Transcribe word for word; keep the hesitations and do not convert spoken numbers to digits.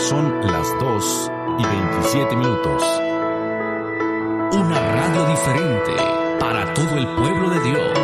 Son las dos y veintisiete minutos. Una radio diferente para todo el pueblo de Dios.